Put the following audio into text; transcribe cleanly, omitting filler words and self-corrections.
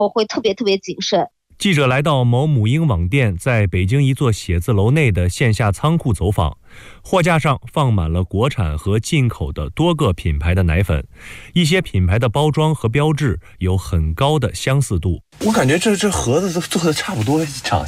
我会特别谨慎。 记者来到某母婴网店在北京一座写字楼内的线下仓库走访，货架上放满了国产和进口的多个品牌的奶粉，一些品牌的包装和标志有很高的相似度。 我感觉这盒子都做的差不多，长